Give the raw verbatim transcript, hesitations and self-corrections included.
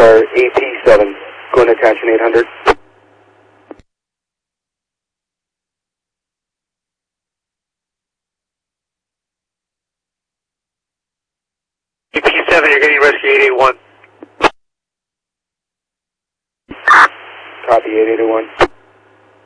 are A P seven, going to attention eight hundred. A P seven, you're getting rescue eight eight one. Copy eight eight one.